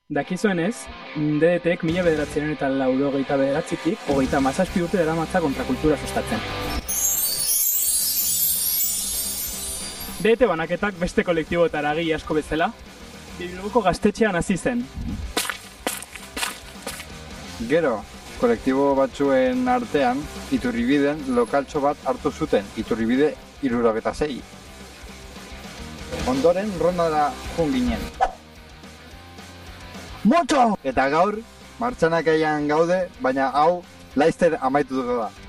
Dakizuenez, DDTek 1989tik 37 urte daramatza kontrakultura sustatzen. DDT banaketak beste kolektiboetara eragile asko bezala, Bilboko Gaztetxean hasi zen. Gero, kolektibo batzuen artean, Iturribiden lokaltxo bat hartu zuten, Iturribide 76. Ondoren Rondara joan ginen. Motxo! Eta gaur, martxanakaian gaude, baina hau laizter amaitu dugu da.